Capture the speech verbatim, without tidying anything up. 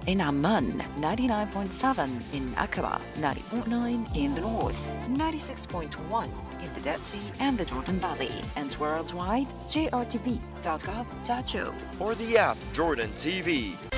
in Amman, ninety-nine point seven in Aqaba, ninety point nine in the north, ninety-six point one in the Dead Sea and the Jordan Valley, and worldwide, J R T V dot gov dot J O. Or the app Jordan T V.